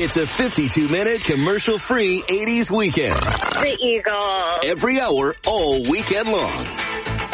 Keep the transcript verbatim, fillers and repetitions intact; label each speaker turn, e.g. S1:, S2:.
S1: It's a fifty-two minute commercial-free eighties weekend.
S2: The Eagles.
S1: Every hour, all weekend long.